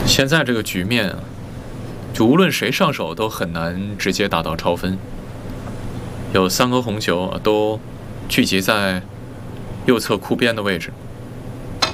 现在这个局面啊，就无论谁上手都很难直接打到超分。有3颗红球都聚集在右侧库边的位置。